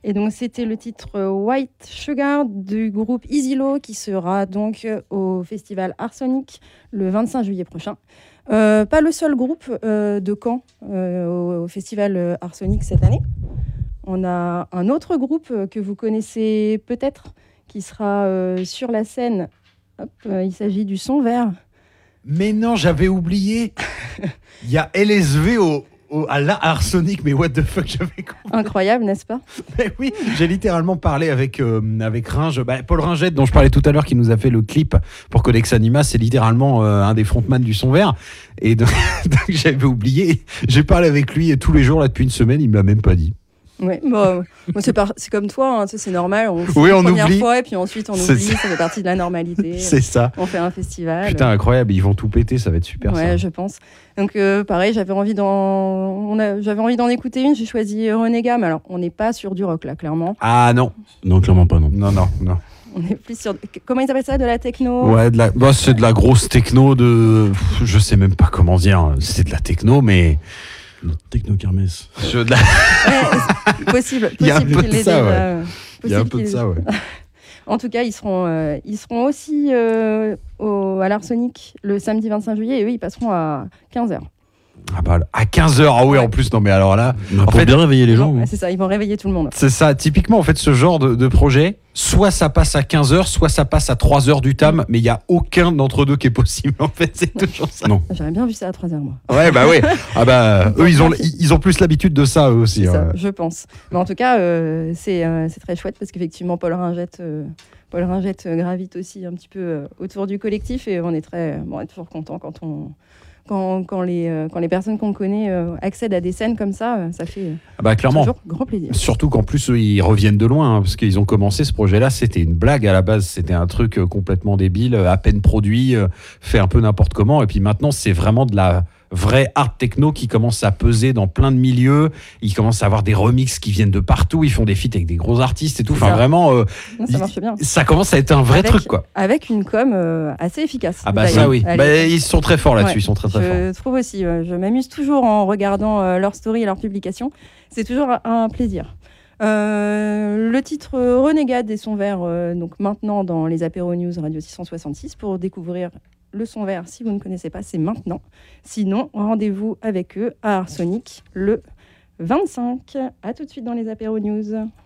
Et donc, c'était le titre White Sugar du groupe Easy Low qui sera donc au festival Arsonic le 25 juillet prochain. Pas le seul groupe de Caen au festival Arsonic cette année. On a un autre groupe que vous connaissez peut-être qui sera sur la scène. Hop, il s'agit du Son Vert. Mais non, j'avais oublié. Il y a LSV à Arsonic, mais what the fuck, j'avais compris. Incroyable, n'est-ce pas? Mais oui, j'ai littéralement parlé avec Ringe, Paul Ringette, dont je parlais tout à l'heure, qui nous a fait le clip pour Codex Anima. C'est littéralement un des frontman du Son Vert. Et donc j'avais oublié. J'ai parlé avec lui tous les jours là depuis une semaine. Il me l'a même pas dit. Ouais, c'est comme toi, hein, c'est normal. On première oublie. Fois et puis ensuite on oublie. Ça fait partie de la normalité. C'est ça. On fait un festival. Putain, incroyable. Ils vont tout péter. Ça va être super. Ouais, ça. Je pense. Donc pareil, j'avais envie d'en écouter une. J'ai choisi Renégat. Mais alors, on n'est pas sur du rock là, clairement. Ah non. Non, clairement pas, non. Non. On est plus sur. Comment ils appellent ça? De la techno? Ouais, c'est de la grosse techno de. Je sais même pas comment dire. C'est de la techno, mais. La techno-kermesse. Ouais, possible. Il y a un peu de ça, ouais. Il y a un peu de ça, ouais. En tout cas, ils seront aussi à l'Arsonic le samedi 25 juillet et eux, ils passeront à 15h. Ah bah, à 15h, ah oui, en plus, non mais alors là... En fait, bien réveiller les gens. Ouais, c'est ça, ils vont réveiller tout le monde. C'est ça, typiquement, en fait, ce genre de projet, soit ça passe à 15h, soit ça passe à 3h du tam, mais il n'y a aucun d'entre deux qui est possible, en fait, c'est toujours ça. Non. J'aurais bien vu ça à 3h, moi. Ouais, bah ouais. Ah bah, eux, ils ont plus l'habitude de ça, eux aussi. C'est ça, je pense. Mais en tout cas, c'est très chouette parce qu'effectivement, Paul Ringette gravite aussi un petit peu autour du collectif et on est toujours content quand les personnes qu'on connaît accèdent à des scènes comme ça, ça fait clairement. toujours grand plaisir. Surtout qu'en plus, eux, ils reviennent de loin, hein, parce qu'ils ont commencé ce projet-là, c'était une blague à la base, c'était un truc complètement débile, à peine produit, fait un peu n'importe comment, et puis maintenant, c'est vraiment de la vraie art techno qui commence à peser dans plein de milieux, ils commencent à avoir des remixes qui viennent de partout, ils font des feats avec des gros artistes et tout, enfin vraiment, ça marche bien. Ça commence à être un vrai truc, quoi. Avec une com assez efficace. Ah bah ça oui, ils sont très forts là-dessus, ils sont très forts. Je trouve aussi, je m'amuse toujours en regardant leurs stories et leurs publications, c'est toujours un plaisir. Le titre Renegade et Son Vert, donc maintenant dans les apéros news Radio 666 pour découvrir le Son Vert. Si vous ne connaissez pas, c'est maintenant. Sinon, rendez-vous avec eux à Arsonic le 25. À tout de suite dans les apéros news.